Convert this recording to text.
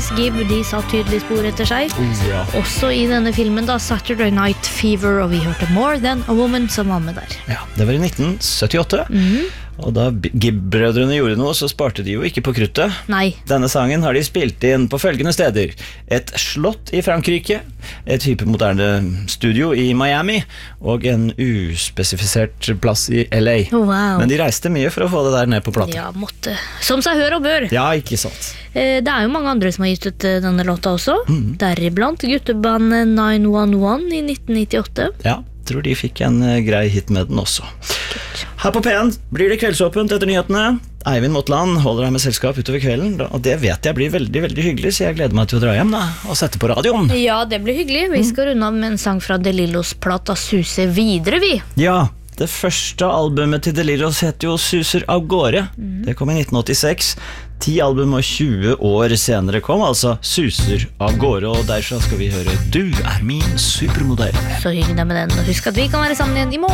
Please Give, de satt tydelig spor etter seg. Ja. Også i denne filmen da, Saturday Night Fever, og vi hørte More Than a Woman som var med der. Ja, det var i 1978. Og da Gibb-brødrene gjorde noe, så sparte de jo ikke på kruttet. Nei. Denne sangen har de spilt inn på følgende steder: et slott i Frankrike, et hypermoderne studio i Miami, og en uspesifisert plass i LA. Wow. Men de reiste mye for å få det der ned på plata. Ja, måtte. Som seg hør og bør. Ja, ikke sant. Det er jo mange andre som har gitt ut denne låta også. Deriblant guttebandet 911 i 1998. Ja, tror de fikk en grei hit med den også. Her på P1 blir det kveldsåpent etter nyhetene. Eivind Motland holder deg med selskap utover kvelden, og det vet jeg blir veldig, veldig hyggelig, så jeg gleder meg til å dra hjem da, og sette på radioen. Ja, det blir hyggelig. Vi skal runde av med en sang fra Delillos plata Suse videre, vi. Ja, det første albumet til Delillos heter jo Suser av gårde. Det kom i 1986. 10 album og 20 år senere kom altså Suser av gårde, og derfra skal vi høre Du er min supermodell. Så hyggelig med den. Husk at vi kan være sammen igjen i morgen.